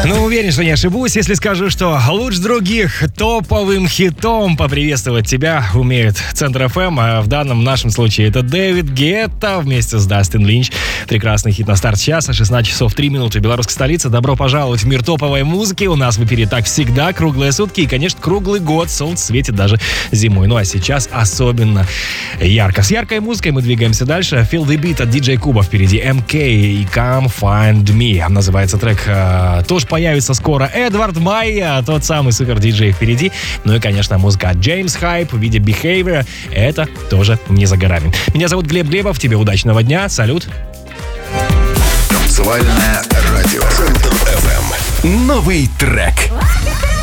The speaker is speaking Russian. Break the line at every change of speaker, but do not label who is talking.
Ну, уверен, что не ошибусь, если скажу, что лучше других топовым хитом поприветствовать тебя умеет Центр ФМ, а в данном нашем случае это Дэвид Гетта вместе с Дастин Линч. Прекрасный хит на старт часа, 16 часов 3 минуты, белорусская столица. Добро пожаловать в мир топовой музыки. У нас в эфире так всегда, круглые сутки и, конечно, круглый год. Солнце светит даже зимой. Ну а сейчас особенно ярко. С яркой музыкой мы двигаемся дальше. Feel the Beat от DJ Kuba впереди. MK и Come Find Me. Называется трек, тоже появится скоро. Эдвард Майя, тот самый супер-диджей впереди. Ну и, конечно, музыка от James Hype в виде Behavior. Это тоже не за горами. Меня зовут Глеб Глебов. Тебе удачного дня. Салют.
Танцевальное радио. Центр ФМ. Новый трек.